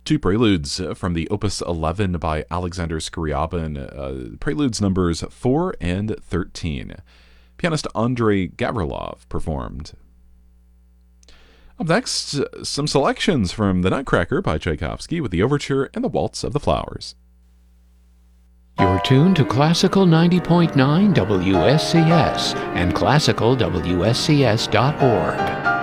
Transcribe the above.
Two preludes from the Opus 11 by Alexander Scriabin, preludes numbers 4 and 13. Pianist Andrei Gavrilov performed. Up next, some selections from The Nutcracker by Tchaikovsky with the Overture and the Waltz of the Flowers. You're tuned to Classical 90.9 WSCS and classicalwscs.org.